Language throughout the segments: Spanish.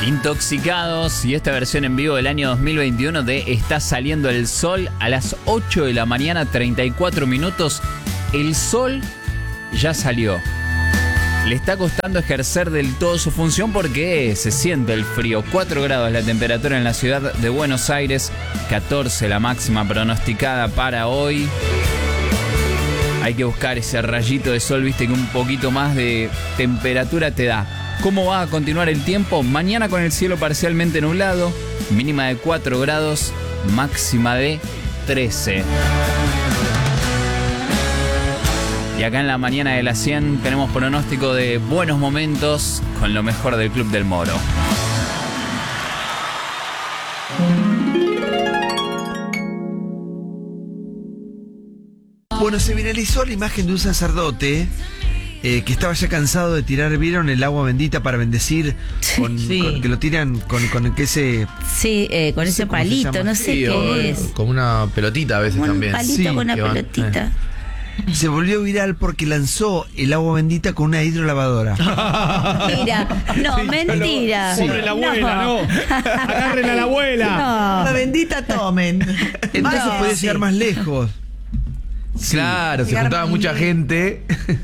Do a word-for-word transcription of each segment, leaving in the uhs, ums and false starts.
Intoxicados y esta versión en vivo del año dos mil veintiuno de Está saliendo el sol a las ocho de la mañana, treinta y cuatro minutos. El sol ya salió. Le está costando ejercer del todo su función porque se siente el frío. cuatro grados la temperatura en la ciudad de Buenos Aires, catorce la máxima pronosticada para hoy. Hay que buscar ese rayito de sol, viste, que un poquito más de temperatura te da. ¿Cómo va a continuar el tiempo? Mañana con el cielo parcialmente nublado, mínima de cuatro grados, máxima de trece. Y acá en la mañana de las cien tenemos pronóstico de buenos momentos con lo mejor del Club del Moro. Bueno, se viralizó la imagen de un sacerdote eh, que estaba ya cansado de tirar, ¿vieron? El agua bendita para bendecir, con, sí. con, que lo tiran con, con ese... Sí, eh, con no ese sé cómo se palito, llama. no sé Sí, qué o- es. Como una pelotita a veces Como un también. palito Sí, con una que van- pelotita. Se volvió viral porque lanzó el agua bendita con una hidrolavadora. Mentira, no, mentira. Pobre la abuela, no. Agarren a la abuela. La bendita tomen. Entonces Ah, podía sí. llegar más lejos. Claro, se Llegar juntaba más mucha lejos. gente.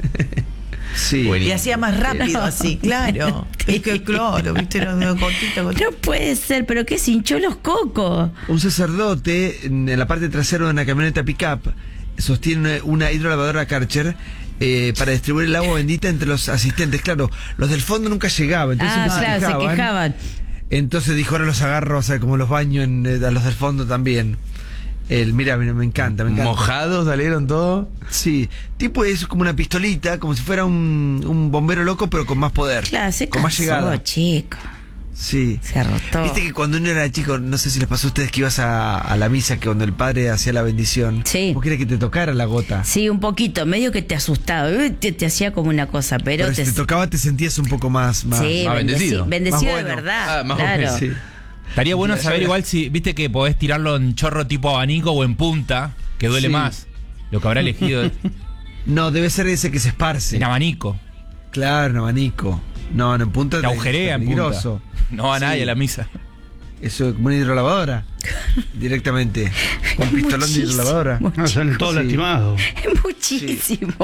Sí. Buenísimo. Y hacía más rápido así, claro. Es que claro, viste, los dedos cortitos. cortitos. No puede ser, pero que se hinchó los cocos. Un sacerdote en la parte trasera de una camioneta pick-up sostiene una hidrolavadora Karcher eh, para distribuir el agua bendita entre los asistentes. Claro, los del fondo nunca llegaban, entonces Ah, siempre claro, se quejaban. Entonces dijo, ahora los agarro, o sea, como los baño en, eh, a los del fondo también. El, mira, mira, me encanta, me encanta. Mojados salieron todos. Sí, tipo es como una pistolita, como si fuera un, un bombero loco, pero con más poder. Claro, se con más cansó, llegada. chico. Sí. Se arrotó. Viste que cuando uno era chico, no sé si les pasó a ustedes que ibas a, a la misa, que cuando el padre hacía la bendición, Sí. vos querías que te tocara la gota. Sí, un poquito, medio que te asustaba, eh, te, te hacía como una cosa, pero, Pero si te tocaba te sentías un poco más... más sí, más bendeci- bendecido. bendecido Más de bueno. verdad. Ah, más claro. bueno, sí. Estaría bueno Ya saber verás. igual si, viste que podés tirarlo en chorro tipo abanico o en punta, que duele Sí. más. Lo que habrá elegido No, debe ser ese que se esparce. en abanico. Claro, un abanico. No, no, en punta Te agujerea en punta. peligroso. No va Sí. nadie a la misa. Eso es como una hidrolavadora. Directamente. Con Es pistolón de muchísimo. hidrolavadora. No, son todos Sí. lastimados. Es muchísimo.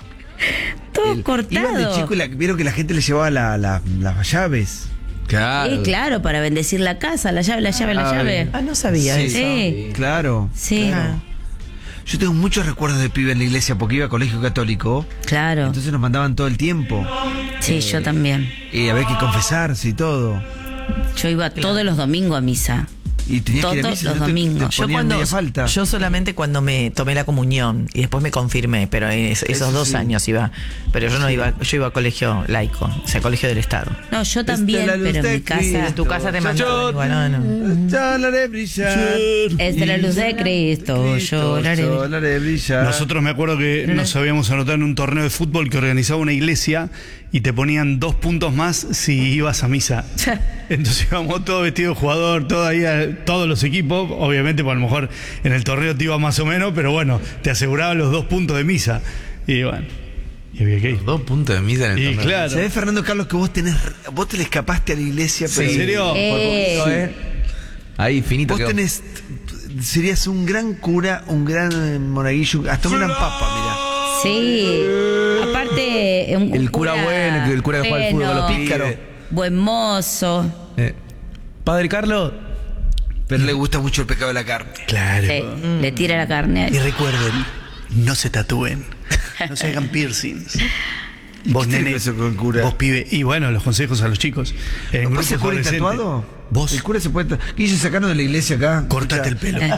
Todo El- cortado. Iban de chico y la- vieron que la gente le llevaba la- la- las llaves. Claro. Sí, claro, para bendecir la casa, la llave, la llave, la Ah, llave. bien. Ah, no sabía Sí. eso. Sí, Claro. sí, Ah. Yo tengo muchos recuerdos de pibe en la iglesia porque iba a colegio católico. claro. Entonces nos mandaban todo el tiempo. Sí, yo también. Y había que confesarse y todo. Yo iba todos los domingos a misa. Y tenías que ir a Todos misa, los no te- domingos. te Yo ponían cuando media falta. yo solamente cuando me tomé la comunión y después me confirmé, pero en es- esos Eso dos sí. años iba, pero yo no iba, yo iba a colegio laico, o sea, colegio del Estado. No, yo también, Esta es la luz pero en de mi casa Cristo. En tu casa te mandaban igual, no, no. Yo haré brillar. es de la luz de Cristo, yo la haré. Yo haré brillar. Nosotros me acuerdo que nos habíamos anotado en un torneo de fútbol que organizaba una iglesia y te ponían dos puntos más si ibas a misa. Entonces íbamos todos vestidos de jugador, todo ahí, a- todos los equipos. Obviamente, pues a lo mejor en el torneo te iba más o menos, pero bueno, te aseguraban los dos puntos de misa. Y bueno, y había que ir. Dos puntos de misa en el Y torneo. claro. ¿Sabés, Fernando Carlos, que vos tenés, vos te le escapaste a la iglesia, pero ¿En serio? Eh. Por poquito, ¿eh? Ahí, finito vos quedó. tenés, serías un gran cura, un gran eh, monaguillo, hasta un gran papa, mirá. Sí. Aparte, un El cura bueno, que el cura que juega al fútbol, bueno, los pícaros. buen mozo. Eh. Padre Carlos. Pero le gusta mucho el pecado de la carne. Claro. Sí, le tira la carne. Y recuerden, no se tatúen, no se hagan piercings. Vos, tiene nene, que ver eso con el cura? vos, pibe. Y bueno, los consejos a los chicos. En ¿No grupos se puede ir adolescentes. tatuado? Vos, El cura se puede tatuar. Guille, sacanos de la iglesia acá. cortate el pelo.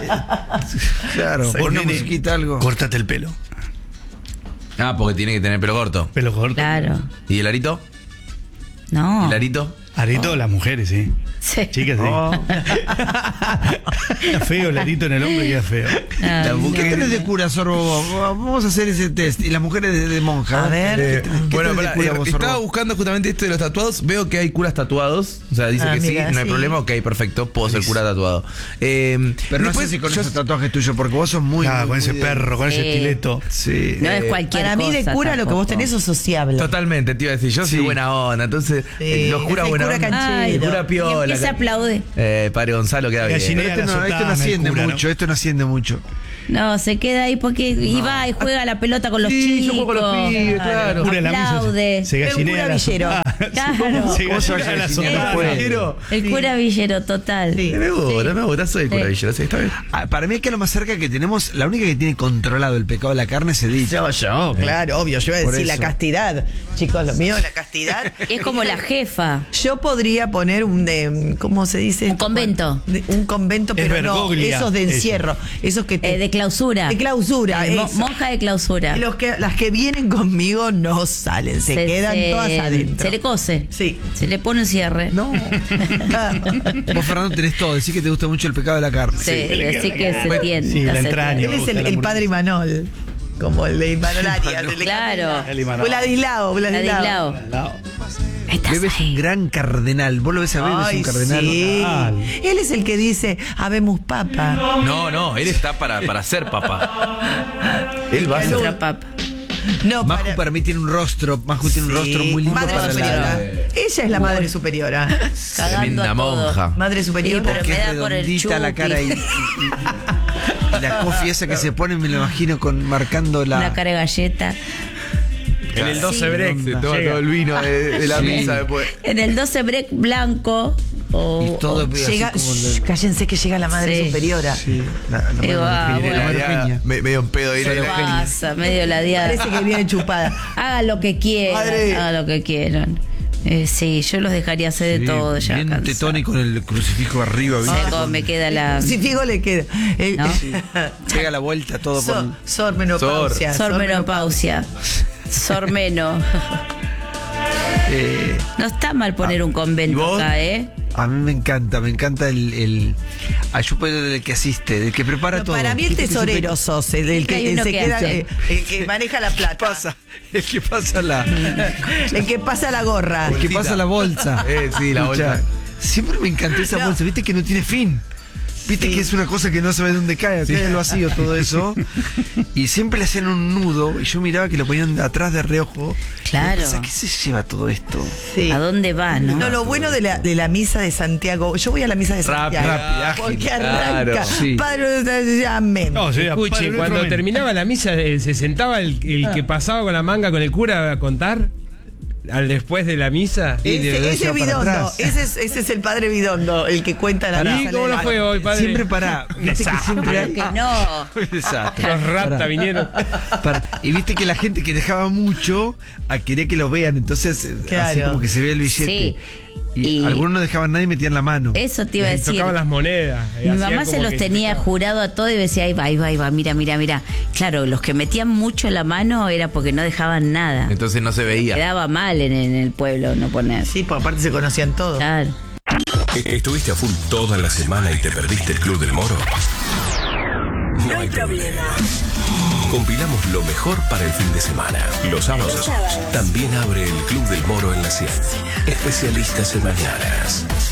Claro, Vos, pon una nene, musiquita, algo. Cortate el pelo. Ah, porque tiene que tener pelo corto. Pelo corto. Claro. ¿Y el arito? No. ¿El arito? Arito, las mujeres, sí. Sí. Chicas, sí. Oh. Queda feo el arito en el hombre, queda feo. Ah, ¿Qué no. tenés de cura, Sorbo? Vamos a hacer ese test. Y las mujeres de, de monja. A ver. ¿Qué tenés, qué Bueno, tenés de pará, cura, eh, vos, estaba Sorbo? buscando justamente esto de los tatuados. Veo que hay curas tatuados. O sea, dice Ah, que mira, sí, no hay sí. problema. Ok, perfecto. Puedo ser cura tatuado. Eh, Pero no después, sé si con yo- esos tatuajes tuyos, porque vos sos muy... Ah, muy- con ese muy de- perro, con ese Sí. estileto. Sí. No es Eh, cualquier Para mí de cosa cura lo que vos tampoco. tenés es sociable. Totalmente, te iba a decir. Yo soy Sí. buena onda. Entonces, Sí, eh, los curas es el buena cura El canchero. cura Y piola. empieza a aplaudir. Eh, padre Gonzalo queda bien. Gallinea. Pero este no, la este no sotana, el asciende cura, ¿no? mucho, esto no asciende mucho. No, se queda ahí porque y va y juega la pelota con los Sí, chicos. yo juego con los pibes, claro. Cura en la misa, Aplaude. se El gallinea cura la villero. sotana. Claro. Se ¿Cómo se va a gallinea la gallinear sotana. después? Villero. El cura villero total. Sí. Me gusta, me gusta, soy el cura Sí. Villero, sí, está bien. Ah, para mí es que lo más cerca que tenemos, la única que tiene controlado el pecado de la carne es Edith. Yo, yo, claro, obvio. Yo iba a Por decir la eso. castidad. Chicos, lo mío es la castidad. Es como la jefa. Yo podría poner un de, ¿cómo se dice? Un convento. De- un convento, Es pero no, Bergoglia, esos de eso. encierro, esos que te- Eh, de clausura. de clausura, Eh, mo- eso. monja de clausura. Y los que, las que vienen conmigo no salen, se, quedan todas adentro. Se le cose. Sí. Se le pone un cierre. No. Vos, Fernando, tenés todo, decís que te gusta mucho el pecado de la carne. Sí, así que se entiende. Sí, la se entraña. Él entiende. es el, el padre Imanol, como el de Imanol Arias. el de Claro. El Imanol. Vladislao, Vladislao. Vladislao. Estás Bebe es un ahí. gran cardenal. Vos lo ves a Bebe, es Ay, un cardenal. sí. Total. Él es el que dice, habemos papa. No, no, él está para, para ser papá. Él va a ser. Otra papa. No, Maju para- para mí tiene un rostro, Maju tiene un Sí, rostro muy lindo madre para superiora. la... Ella es la madre superiora. Cagando Tremenda a todo. monja. Madre Sí, superiora. pero Que me es da por el redondita la chupi. cara y, y- y- y la coffee esa que se pone, me lo imagino con marcando la... Una cara de galleta. En el doce Sí. break. Se toma llega. todo el vino de, de la Sí. misa después. En el doce break blanco. O, Y todo o- así Llega, como shh, la- cállense que llega la madre Sí. superiora. Sí, la, la Digo, madre ah, Eugenia, la bueno. madre Eugenia. Me, medio en pedo ahí. Solo ¿Qué pasa? Medio ladeada. Parece que viene chupada. Hagan lo que quieran. Madre. Hagan lo que quieran. Eh, sí, yo los dejaría hacer de Sí, todo ya. bien cansada. tetón y con el crucifijo arriba. Sé ¿viste? cómo me queda la. Si fijo le queda. Eh, ¿No? Pega la vuelta todo Sor, por... sormenopausia. Sormenopausia. Sormeno. Eh, No está mal poner un ¿Y convento vos? acá, ¿eh? a mí me encanta, me encanta el... el ah, yo puedo del que asiste, del que prepara No, todo. para mí el ¿Viste que siempre- tesorero sos, el, el Hay que uno se que queda, hace. eh, el que maneja la plata. pasa, el que pasa la... El que pasa la gorra. El que pasa la bolsa. Eh, sí, la Escuchá, bolsa. Siempre me encantó esa No. bolsa, viste que no tiene fin. Viste Sí. que es una cosa que no sabe dónde cae, cae el vacío todo eso. Y siempre le hacían un nudo y yo miraba que lo ponían de atrás de reojo. Claro. Y pensaba, ¿qué se lleva todo esto? Sí. ¿A dónde va, no? No, lo bueno de la, de la misa de Santiago, yo voy a la misa de Rápido, Santiago. rápido, ágil, porque arranca, claro, sí. Padre nuestro, amén. No, sí, Escuche, Padre cuando nuestro, amén. terminaba la misa, eh, se sentaba el, el que pasaba con la manga con el cura a contar al después de la misa. Y de Ese, derecha ese para Bidondo, atrás. ese es, ese es el padre Bidondo, el que cuenta la ¿Y misa. cómo no fue hoy, padre? Siempre para. Viste que siempre hay. Que no. Desastre. Los ratas Pará. vinieron. Para- y viste que la gente que dejaba mucho a querer que lo vean, entonces eh, así Claro. como que se ve el billete. Sí. Y, Y- algunos no dejaban nada y metían la mano. Eso te iba a Y decir. tocaban las monedas. eh, Mi hacían mamá se como los que- tenía jurado a todo y decía, ahí va, ahí va, ahí va, mira, mira, mira. Claro, los que metían mucho la mano era porque no dejaban nada. Entonces no se veía. Quedaba mal en, en el pueblo no poner. Sí, por aparte se conocían todos. Claro. ¿Estuviste a full toda la semana y te perdiste el Club del Moro? No hay problema. Compilamos lo mejor para el fin de semana. Los sábados también abre el Club del Moro en la cien. Especialistas en mañanas.